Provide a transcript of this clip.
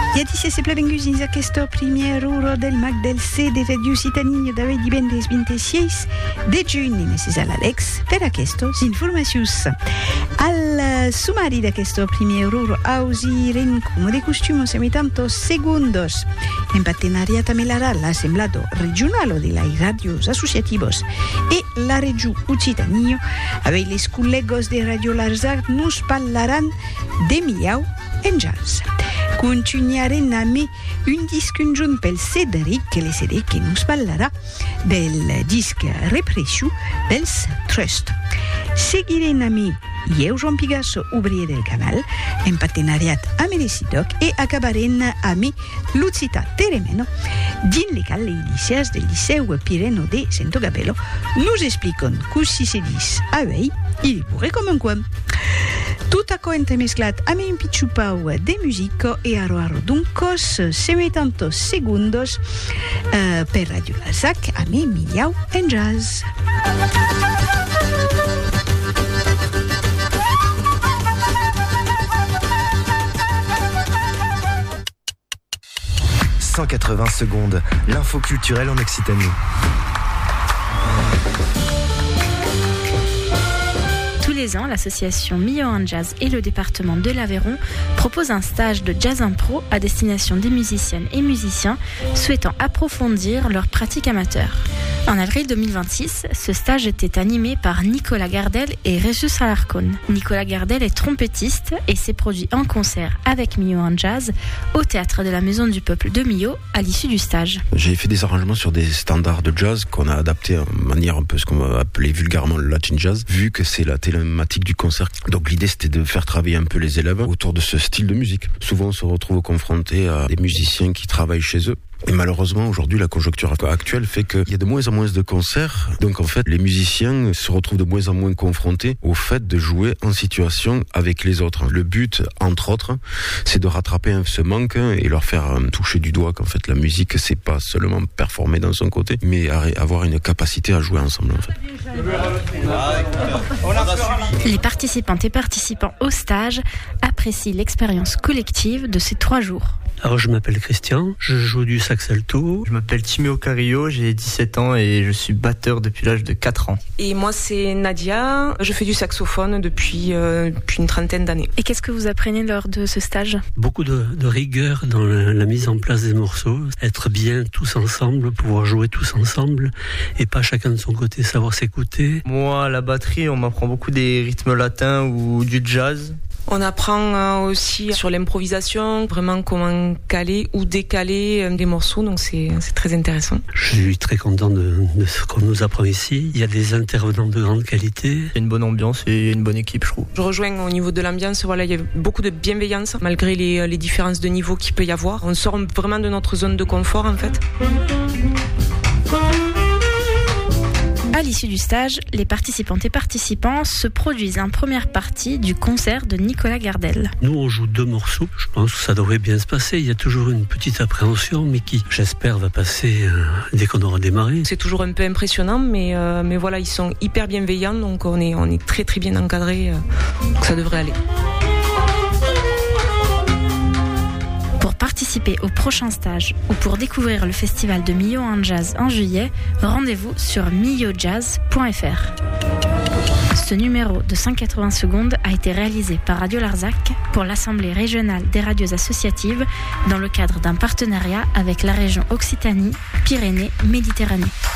E dice se plevengusin a questo primiero del Mag del C de Radio Citanino da divendres 26 de giugno Mrs. Alex per questo informazius. Al sumari da questo primiero ausiren come de costume 70 segundos en partenariat amb l'Assemblado Regionale de las Radios Associativos e la Regió Occitania avec les collegos de Radio Larzac nos parlaran de Miau en jazz. Continuarem amb un disc conjunt pel Cédric, l'ECD, que nos parlarà del disc Repressió dels Trust. Seguirem amb eu, Joan Pigasso, obrier del canal, en partenariat amb l'Esidoc, e acabarem amb Lucita Teremeno, din le cal inicials del Liceu Pireno de Sant'Agapello, nos expliquen così se dis a vei i li pure com un quam. Tot això entremesclat amb un pitxupau de música e aro duncos 70 segundos per Radio Larzac amb Miau en jazz. « 180 secondes, l'info culturelle en Occitanie. Tous les ans, l'association Millau en Jazz et le département de l'Aveyron proposent un stage de jazz impro à destination des musiciennes et musiciens souhaitant approfondir leur pratique amateur. En avril 2026, ce stage était animé par Nicolas Gardel et Régis Alarcón. Nicolas Gardel est trompettiste et s'est produit en concert avec Millau en Jazz au théâtre de la Maison du Peuple de Millau à l'issue du stage. J'ai fait des arrangements sur des standards de jazz qu'on a adaptés en manière un peu ce qu'on va appeler vulgairement le Latin Jazz, vu que c'est la thématique du concert. Donc l'idée c'était de faire travailler un peu les élèves autour de ce style de musique. Souvent on se retrouve confronté à des musiciens qui travaillent chez eux. Et malheureusement, aujourd'hui, la conjoncture actuelle fait qu'il y a de moins en moins de concerts. Donc, en fait, les musiciens se retrouvent de moins en moins confrontés au fait de jouer en situation avec les autres. Le but, entre autres, c'est de rattraper ce manque et leur faire toucher du doigt qu'en fait, la musique, c'est pas seulement performer dans son côté, mais avoir une capacité à jouer ensemble, en fait. Les participantes et participants au stage apprécient l'expérience collective de ces 3 jours. Alors je m'appelle Christian, je joue du sax alto. Je m'appelle Timéo Carillo, j'ai 17 ans et je suis batteur depuis l'âge de 4 ans. Et moi c'est Nadia, je fais du saxophone depuis une trentaine d'années. Et qu'est-ce que vous apprenez lors de ce stage ? Beaucoup de rigueur dans la mise en place des morceaux, être bien tous ensemble, pouvoir jouer tous ensemble et pas chacun de son côté, savoir s'écouter. Moi à la batterie on m'apprend beaucoup des rythmes latins ou du jazz. On apprend aussi sur l'improvisation, vraiment comment caler ou décaler des morceaux, donc c'est très intéressant. Je suis très content de ce qu'on nous apprend ici. Il y a des intervenants de grande qualité. Il y a une bonne ambiance et une bonne équipe, je trouve. Je rejoins au niveau de l'ambiance, voilà, il y a beaucoup de bienveillance, malgré les différences de niveau qu'il peut y avoir. On sort vraiment de notre zone de confort, en fait. À l'issue du stage, les participantes et participants se produisent en première partie du concert de Nicolas Gardel. Nous, on joue 2 morceaux. Je pense que ça devrait bien se passer. Il y a toujours une petite appréhension, mais qui, j'espère, va passer dès qu'on aura démarré. C'est toujours un peu impressionnant, mais voilà, ils sont hyper bienveillants, donc on est très très bien encadrés, donc ça devrait aller. Pour participer au prochain stage ou pour découvrir le festival de Millau en Jazz en juillet, rendez-vous sur millaujazz.fr. Ce numéro de 180 secondes a été réalisé par Radio Larzac pour l'Assemblée régionale des radios associatives dans le cadre d'un partenariat avec la région Occitanie-Pyrénées-Méditerranée.